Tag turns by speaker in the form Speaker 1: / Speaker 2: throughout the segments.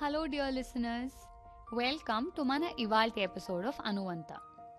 Speaker 1: Hello, dear listeners. Welcome to మన ఇవాల్టి episode of అనువంత.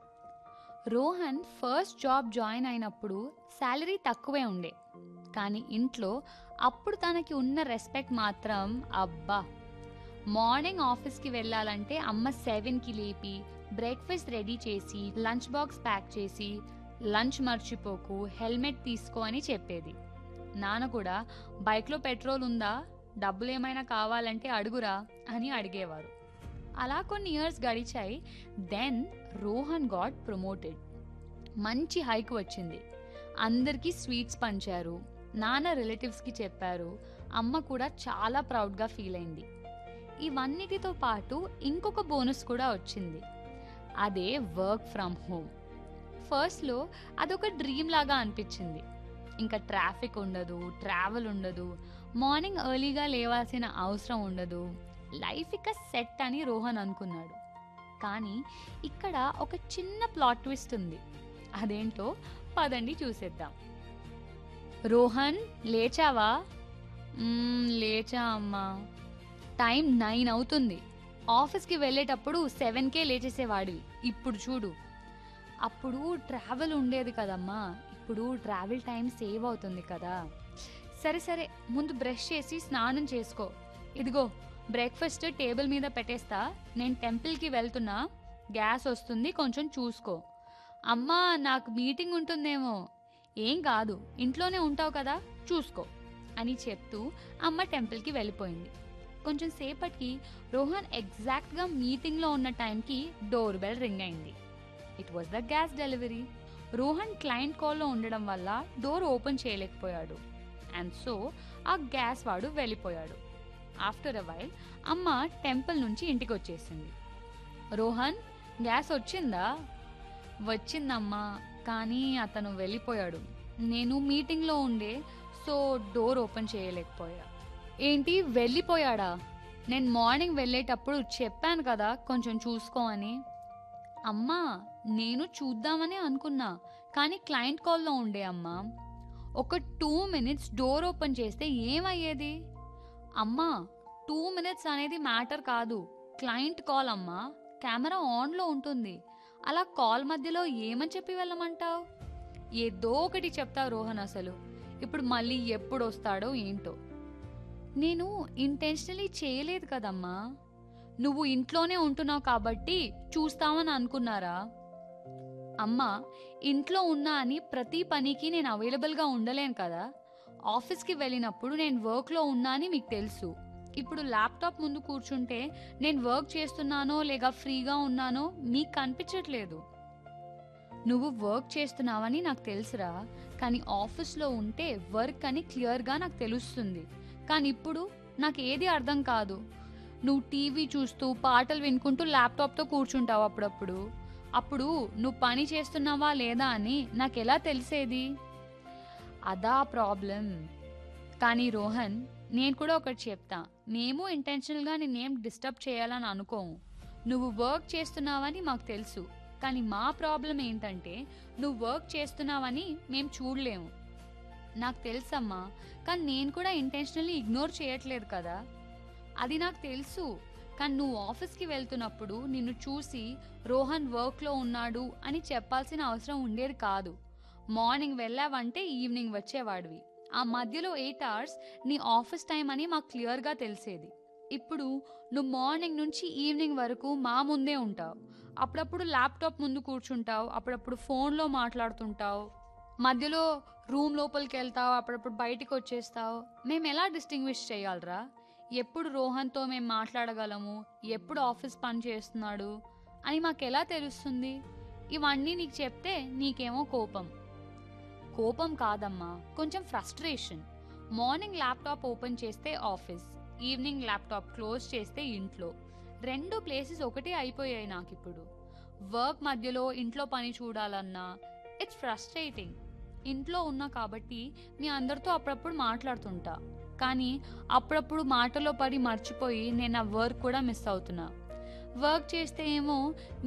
Speaker 1: Rohan first job join అయినప్పుడు salary తక్కువే ఉండే, కానీ ఇంట్లో అప్పుడు తనకి ఉన్న రెస్పెక్ట్ మాత్రం అబ్బా. మార్నింగ్ ఆఫీస్కి వెళ్ళాలంటే అమ్మ 7కి లేపి బ్రేక్ఫాస్ట్ రెడీ చేసి లంచ్ బాక్స్ ప్యాక్ చేసి లంచ్ మర్చిపోకు, హెల్మెట్ తీసుకో అని చెప్పేది. నాన్న కూడా బైక్లో పెట్రోల్ ఉందా, డబ్బులు ఏమైనా కావాలంటే అడుగురా అని అడిగేవారు. అలా కొన్ని ఇయర్స్ గడిచాయి. Then Rohan got promoted. మంచి హైక్ వచ్చింది. అందరికీ స్వీట్స్ పంచారు, నాన్న రిలేటివ్స్కి చెప్పారు, అమ్మ కూడా చాలా ప్రౌడ్గా ఫీల్ అయింది. ఇవన్నిటితో పాటు ఇంకొక బోనస్ కూడా వచ్చింది, అదే వర్క్ ఫ్రమ్ హోమ్. ఫస్ట్లో అదొక డ్రీమ్ లాగా అనిపించింది. ఇంకా ట్రాఫిక్ ఉండదు, ట్రావెల్ ఉండదు, మార్నింగ్ ఎర్లీగా లేవాల్సిన అవసరం ఉండదు, లైఫ్ ఇక సెట్ అని రోహన్ అనుకున్నాడు. కానీ ఇక్కడ ఒక చిన్న ప్లాట్ ట్విస్ట్ ఉంది. అదేంటో పదండి చూసేద్దాం. రోహన్, లేచావా? లేచా అమ్మా. టైం 9 అవుతుంది. ఆఫీస్కి వెళ్ళేటప్పుడు 7కే లేచేసేవాడివి, ఇప్పుడు చూడు. అప్పుడు ట్రావెల్ ఉండేది కదమ్మా, ఇప్పుడు ట్రావెల్ టైం సేవ్ అవుతుంది కదా. సరే సరే, ముందు బ్రష్ చేసి స్నానం చేసుకో. ఇదిగో బ్రేక్ఫాస్ట్ టేబుల్ మీద పెట్టేస్తా, నేను టెంపుల్కి వెళ్తున్నా, గ్యాస్ వస్తుంది, కొంచెం చూసుకో. అమ్మా, నాకు మీటింగ్ ఉంటుందేమో. ఏం కాదు, ఇంట్లోనే ఉంటావు కదా, చూసుకో అని చెప్తూ అమ్మ టెంపుల్కి వెళ్ళిపోయింది. కొంచెం సేపటికి రోహన్ ఎగ్జాక్ట్గా మీటింగ్లో ఉన్న టైంకి డోర్ బెల్ రింగ్ అయింది. It was the gas delivery. Rohan client కాల్లో ఉండడం వల్ల డోర్ ఓపెన్ చేయలేకపోయాడు. అండ్ సో ఆ గ్యాస్ వాడు వెళ్ళిపోయాడు. ఆఫ్టర్ అ వైల్ అమ్మ టెంపుల్ నుంచి ఇంటికి వచ్చేసింది. రోహన్, గ్యాస్ వచ్చిందా? వచ్చిందమ్మా, కానీ అతను వెళ్ళిపోయాడు. నేను మీటింగ్లో ఉండే, సో డోర్ ఓపెన్ చేయలేకపోయా. ఏంటి, వెళ్ళిపోయాడా? నేను మార్నింగ్ వెళ్ళేటప్పుడు చెప్పాను కదా కొంచెం చూసుకో అని. అమ్మా, నేను చూద్దామని అనుకున్నా, కానీ క్లయింట్ కాల్లో ఉండే అమ్మా. ఒక 2 minutes డోర్ ఓపెన్ చేస్తే ఏమయ్యేది? అమ్మా, 2 minutes అనేది మ్యాటర్ కాదు, క్లయింట్ కాల్ అమ్మా, కెమెరా ఆన్లో ఉంటుంది. అలా కాల్ మధ్యలో ఏమని చెప్పి వెళ్ళమంటావు? ఏదో ఒకటి చెప్తావు రోహన్. అసలు ఇప్పుడు మళ్ళీ ఎప్పుడు వస్తాడో ఏంటో. నేను ఇంటెన్షనలీ చేయలేదు కదమ్మా, నువ్వు ఇంట్లోనే ఉంటున్నావు కాబట్టి చూస్తావని అనుకున్నారా? అమ్మా, ఇంట్లో ఉన్నా అని ప్రతి పనికి నేను అవైలబుల్గా ఉండలేను కదా. ఆఫీస్కి వెళ్ళినప్పుడు నేను వర్క్లో ఉన్నా అని మీకు తెలుసు. ఇప్పుడు ల్యాప్టాప్ ముందు కూర్చుంటే నేను వర్క్ చేస్తున్నానో లేక ఫ్రీగా ఉన్నానో మీకు కనిపించట్లేదు. నువ్వు వర్క్ చేస్తున్నావని నాకు తెలుసురా, కానీ ఆఫీస్లో ఉంటే వర్క్ అని క్లియర్గా నాకు తెలుస్తుంది. కానీ ఇప్పుడు నాకు ఏది అర్థం కాదు. నువ్వు టీవీ చూస్తూ పాటలు వినుకుంటూ ల్యాప్టాప్తో కూర్చుంటావు అప్పుడప్పుడు. అప్పుడు నువ్వు పని చేస్తున్నావా లేదా అని నాకు ఎలా తెలిసేది? అదా ప్రాబ్లం. కానీ రోహన్, నేను కూడా ఒకటి చెప్తా, మేము ఇంటెన్షనల్గా నేనేం డిస్టర్బ్ చేయాలని అనుకోము. నువ్వు వర్క్ చేస్తున్నావని మాకు తెలుసు, కానీ మా ప్రాబ్లం ఏంటంటే నువ్వు వర్క్ చేస్తున్నావని మేము చూడలేము. నాకు తెలుసమ్మా, కానీ నేను కూడా ఇంటెన్షనల్లీ ఇగ్నోర్ చేయట్లేదు కదా. అది నాకు తెలుసు, కానీ నువ్వు ఆఫీస్కి వెళ్తున్నప్పుడు నిన్ను చూసి రోహన్ వర్క్లో ఉన్నాడు అని చెప్పాల్సిన అవసరం ఉండేది కాదు. Morning వెళ్ళావంటే evening వచ్చేవాడివి. ఆ మధ్యలో 8 hours నీ ఆఫీస్ టైం అని మాకు క్లియర్గా తెలిసేది. ఇప్పుడు నువ్వు మార్నింగ్ నుంచి ఈవినింగ్ వరకు మా ముందే ఉంటావు. అప్పుడప్పుడు ల్యాప్టాప్ ముందు కూర్చుంటావు, అప్పుడప్పుడు ఫోన్లో మాట్లాడుతుంటావు, మధ్యలో రూమ్ లోపలికి వెళ్తావు, అప్పుడప్పుడు బయటికి వచ్చేస్తావు. మేము ఎలా డిస్టింగ్విష్ చేయాలరా? ఎప్పుడు రోహన్తో మేము మాట్లాడగలము, ఎప్పుడు ఆఫీస్ పని చేస్తున్నాడు అని మాకెలా తెలుస్తుంది? ఇవన్నీ నీకు చెప్తే నీకేమో కోపం. కోపం కాదమ్మా, కొంచెం ఫ్రస్ట్రేషన్. మార్నింగ్ ల్యాప్టాప్ ఓపెన్ చేస్తే ఆఫీస్, ఈవినింగ్ ల్యాప్టాప్ క్లోజ్ చేస్తే ఇంట్లో. 2 ప్లేసెస్ ఒకటే అయిపోయాయి నాకు ఇప్పుడు. వర్క్ మధ్యలో ఇంట్లో పని చూడాలన్నా ఇట్స్ ఫ్రస్ట్రేటింగ్. ఇంట్లో ఉన్నా కాబట్టి మీ అందరితో అప్పుడప్పుడు మాట్లాడుతుంటా, కానీ అప్పుడప్పుడు మాటలో పడి మర్చిపోయి నేను ఆ వర్క్ కూడా మిస్ అవుతున్నా. వర్క్ చేస్తే ఏమో